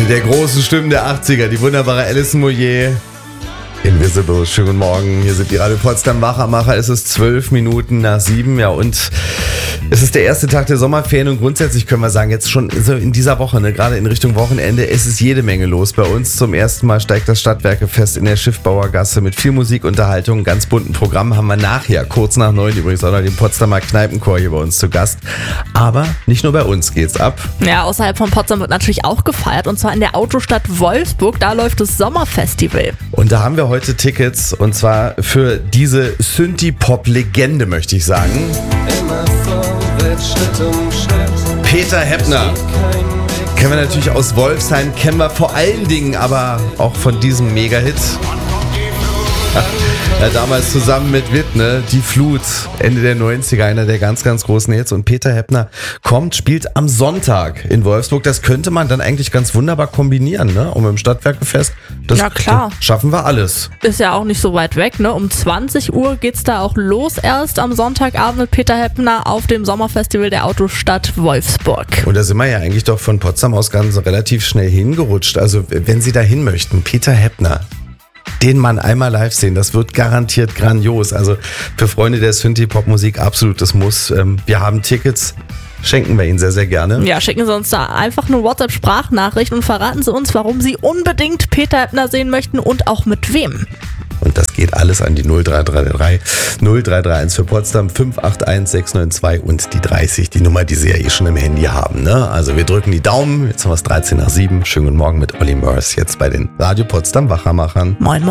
der großen Stimmen der 80er, die wunderbare Alison Moyet. Invisible, schönen guten Morgen. Hier sind die Radio Potsdam Wachermacher. Es ist 12 Minuten nach 7. Ja, und es ist der erste Tag der Sommerferien und grundsätzlich können wir sagen, jetzt schon so in dieser Woche, gerade in Richtung Wochenende, es ist jede Menge los bei uns. Zum ersten Mal steigt das Stadtwerkefest in der Schiffbauergasse mit viel Musik, Unterhaltung, ganz bunten Programm. Haben wir nachher, kurz nach 9 übrigens, auch noch den Potsdamer Kneipenchor hier bei uns zu Gast. Aber nicht nur bei uns geht's ab. Ja, außerhalb von Potsdam wird natürlich auch gefeiert, und zwar in der Autostadt Wolfsburg. Da läuft das Sommerfestival. Und da haben wir heute Tickets, und zwar für diese Synthie-Pop-Legende, möchte ich sagen. Immer vorwärts, Schritt um Schritt. Peter Heppner. Kennen wir natürlich aus Wolfsheim, kennen wir vor allen Dingen aber auch von diesem Mega-Hit. Ja, damals zusammen mit Witt, Die Flut, Ende der 90er, einer der ganz, ganz großen Hits. Und Peter Heppner spielt am Sonntag in Wolfsburg. Das könnte man dann eigentlich ganz wunderbar kombinieren, Und im Stadtwerkefest, Ja, klar. Schaffen wir alles. Ist ja auch nicht so weit weg, Um 20 Uhr geht's da auch los erst am Sonntagabend mit Peter Heppner auf dem Sommerfestival der Autostadt Wolfsburg. Und da sind wir ja eigentlich doch von Potsdam aus ganz relativ schnell hingerutscht. Also wenn Sie da hin möchten, Peter Heppner, den Mann einmal live sehen, das wird garantiert grandios. Also für Freunde der Synthie-Pop-Musik absolutes Muss. Wir haben Tickets, schenken wir Ihnen sehr, sehr gerne. Ja, schicken Sie uns da einfach eine WhatsApp-Sprachnachricht und verraten Sie uns, warum Sie unbedingt Peter Heppner sehen möchten und auch mit wem. Und das geht alles an die 0333 0331 für Potsdam 581 692 und die 30, die Nummer, die Sie ja schon im Handy haben. Also wir drücken die Daumen. Jetzt haben wir es 13 nach 7. Schönen guten Morgen mit Olli Mörs jetzt bei den Radio Potsdam Wachermachern. Moin, moin.